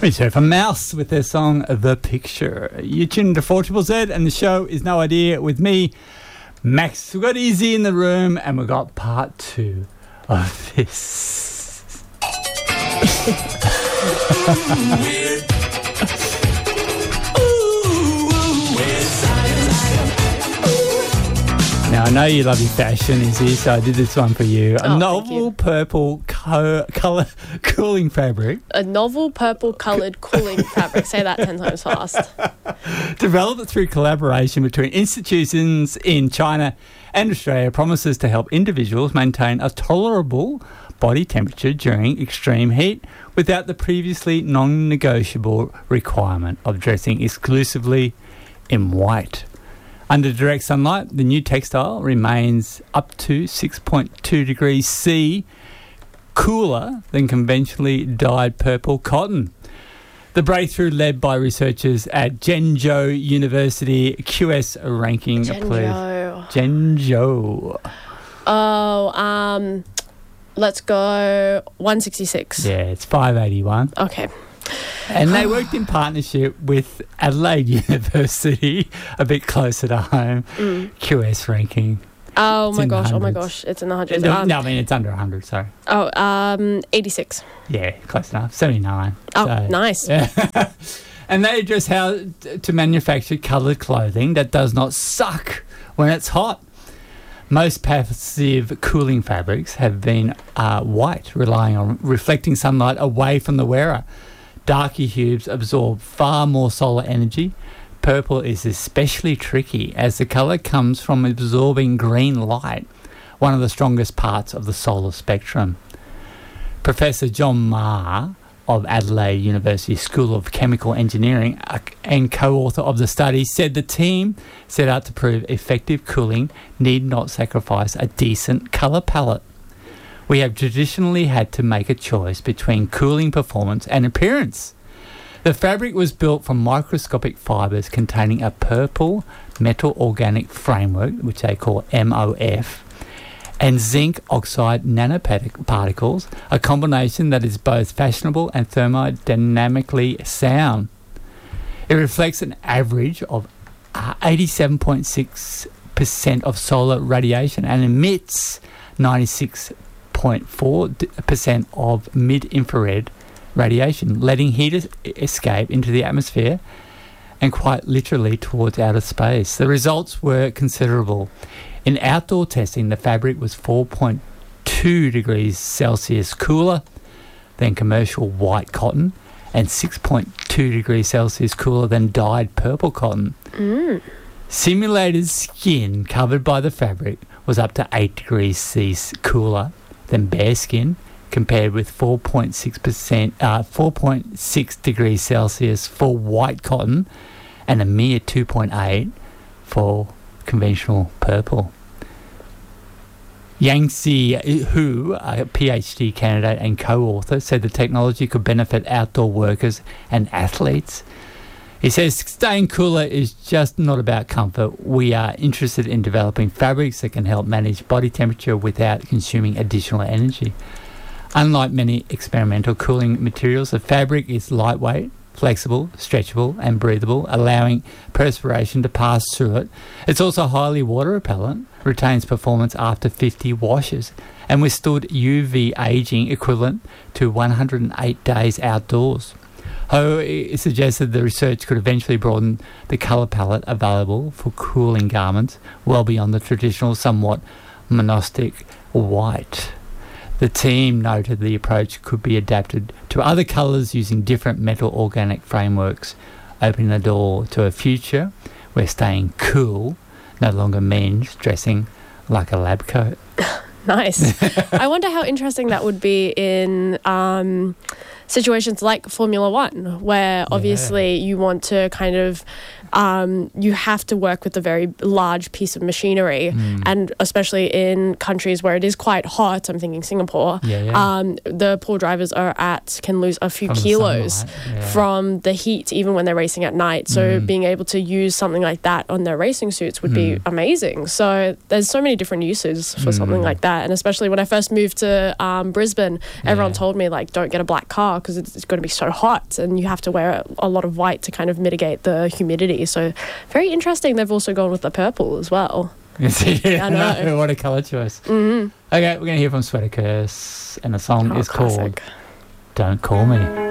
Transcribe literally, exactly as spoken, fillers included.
We heard from Mouse with their song The Picture. You tuned to four Z Z and the show is No Idea with me, Max. We've got Izzy in the room and we've got part two of this. Now, I know you love your fashion, Izzy, so I did this one for you. A Oh, novel purple co- colour cooling fabric. A novel purple coloured cooling fabric. Say that ten times fast. Developed through collaboration between institutions in China and Australia, promises to help individuals maintain a tolerable body temperature during extreme heat without the previously non-negotiable requirement of dressing exclusively in white. Under direct sunlight, the new textile remains up to six point two degrees C cooler than conventionally dyed purple cotton. The breakthrough led by researchers at Zhengzhou University Q S ranking. Zhengzhou. Zhengzhou. Oh, um, let's go one sixty-six. Yeah, it's five eighty-one. Okay. And they worked in partnership with Adelaide University, a bit closer to home, Mm. Q S ranking. Oh It's my in the gosh, oh my hundreds. gosh, it's in the hundreds. No, Um, no, I mean, it's under one hundred, sorry. Oh, um, eighty-six. Yeah, close enough. seventy-nine. Oh, So- nice. And they address how t- to manufacture coloured clothing that does not suck when it's hot. Most passive cooling fabrics have been uh, white, relying on reflecting sunlight away from the wearer. Darker hues absorb far more solar energy. Purple is especially tricky as the colour comes from absorbing green light, one of the strongest parts of the solar spectrum. Professor John Marr of Adelaide University School of Chemical Engineering uh, and co-author of the study said the team set out to prove effective cooling need not sacrifice a decent colour palette. We have traditionally had to make a choice between cooling performance and appearance. The fabric was built from microscopic fibres containing a purple metal organic framework, which they call M O F, and zinc oxide nanoparticles, a combination that is both fashionable and thermodynamically sound. It reflects an average of uh, eighty-seven point six percent of solar radiation and emits ninety-six point four percent of mid-infrared radiation, letting heat es- escape into the atmosphere and quite literally towards outer space. The results were considerable. In outdoor testing, the fabric was four point two degrees Celsius cooler than commercial white cotton and six point two degrees Celsius cooler than dyed purple cotton. Mm. Simulated skin covered by the fabric was up to eight degrees C cooler than bare skin, compared with four point six percent, uh, four point six degrees Celsius for white cotton and a mere two point eight for conventional purple. Yangtze Hu, a PhD candidate and co-author, said the technology could benefit outdoor workers and athletes. He says staying cooler is just not about comfort. We are interested in developing fabrics that can help manage body temperature without consuming additional energy. Unlike many experimental cooling materials, the fabric is lightweight, flexible, stretchable and breathable, allowing perspiration to pass through it. It's also highly water repellent, retains performance after fifty washes, and withstood U V aging equivalent to one hundred eight days outdoors. Ho suggested the research could eventually broaden the colour palette available for cooling garments well beyond the traditional, somewhat monastic white. The team noted the approach could be adapted to other colours using different metal organic frameworks, opening the door to a future where staying cool no longer means dressing like a lab coat. Nice. I wonder how interesting that would be in um, situations like Formula One, where obviously you want to kind of um, you have to work with a very large piece of machinery, Mm. and especially in countries where it is quite hot, I'm thinking Singapore, Yeah, yeah. um, the poor drivers are at can lose a few From the kilos sunlight, yeah. from the heat, even when they're racing at night. So Mm. being able to use something like that on their racing suits would be Mm. amazing. So there's so many different uses for something Mm. like that. And especially when I first moved to um, Brisbane, everyone Yeah. told me, like, don't get a black car because it's, it's going to be so hot and you have to wear a lot of white to kind of mitigate the humidity. So very interesting. They've also gone with the purple as well. yeah, I know. What a colour choice. Mm-hmm. Okay, we're going to hear from Sweater Curse, and the song Oh, is called classic. Don't Call Me.